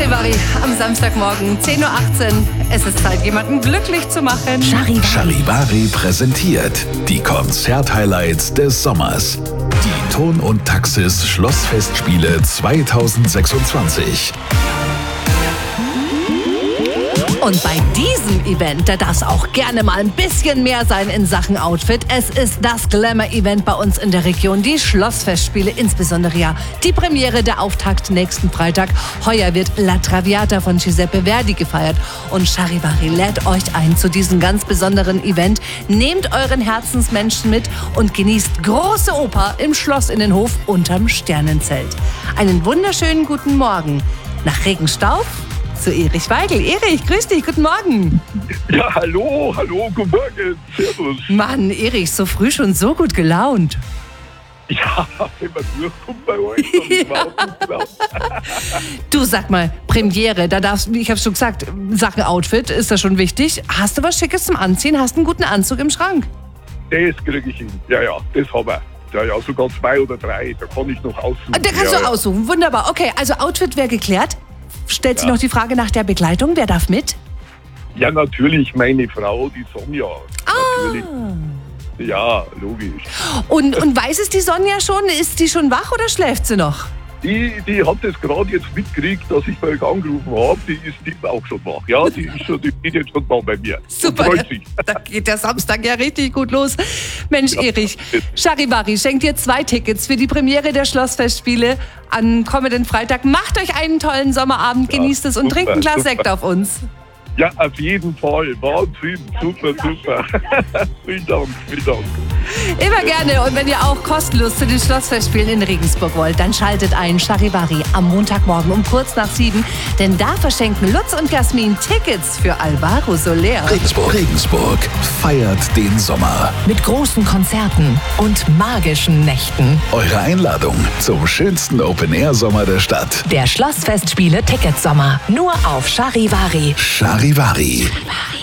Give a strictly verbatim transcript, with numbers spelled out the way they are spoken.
Charivari am Samstagmorgen, zehn Uhr achtzehn. Es ist Zeit, jemanden glücklich zu machen. Charivari. Charivari präsentiert die Konzert-Highlights des Sommers. Die Ton und Taxis Schlossfestspiele zweitausendsechsundzwanzig. Und bei diesem Event, da darf es auch gerne mal ein bisschen mehr sein in Sachen Outfit. Es ist das Glamour-Event bei uns in der Region, die Schlossfestspiele, insbesondere ja die Premiere, der Auftakt nächsten Freitag. Heuer wird La Traviata von Giuseppe Verdi gefeiert und Charivari lädt euch ein zu diesem ganz besonderen Event. Nehmt euren Herzensmenschen mit und genießt große Oper im Schloss Innenhof unterm Sternenzelt. Einen wunderschönen guten Morgen. Nach Regenstaub zu Erich Weigel. Erich, grüß dich, guten Morgen. Ja, hallo, hallo, guten Morgen, servus. Mann, Erich, so früh schon so gut gelaunt. Ja, wenn man durchkommt bei euch, dann ist man auch gut gelaunt. Du, sag mal, Premiere, da darfst du, ich hab's schon gesagt, Sachen Outfit ist da schon wichtig. Hast du was Schickes zum Anziehen? Hast du einen guten Anzug im Schrank? Das kriege ich hin, ja, ja, das haben wir. Ja, ja, sogar zwei oder drei, da kann ich noch aussuchen. Da kannst ja, du ja. aussuchen, wunderbar. Okay, also Outfit wäre geklärt. Stellt sich Ja. noch die Frage nach der Begleitung, wer darf mit? Ja, natürlich meine Frau, die Sonja. Natürlich. Ja, logisch. Und, und weiß es die Sonja schon? Ist die schon wach oder schläft sie noch? Die, die hat das gerade jetzt mitgekriegt, dass ich bei euch angerufen habe. Die ist die ist auch schon wach. Ja, die ist schon, die steht jetzt schon da bei mir. Super, Und freut sich. da geht der Samstag ja richtig gut los. Mensch, Ja. Erich, Charivari schenkt dir zwei Tickets für die Premiere der Schlossfestspiele am kommenden Freitag. Macht euch einen tollen Sommerabend, Ja, genießt es und super, trinkt ein Glas super. Sekt auf uns. Ja, auf jeden Fall. Wahnsinn. Super, super. Vielen Dank, vielen Dank. Immer gerne. Und wenn ihr auch kostenlos zu den Schlossfestspielen in Regensburg wollt, dann schaltet ein Charivari am Montagmorgen um kurz nach sieben. Denn da verschenken Lutz und Jasmin Tickets für Alvaro Soler. Regensburg. Regensburg feiert den Sommer. Mit großen Konzerten und magischen Nächten. Eure Einladung zum schönsten Open-Air-Sommer der Stadt. Der Schlossfestspiele Ticketsommer. Nur auf Charivari. Charivari. Charivari.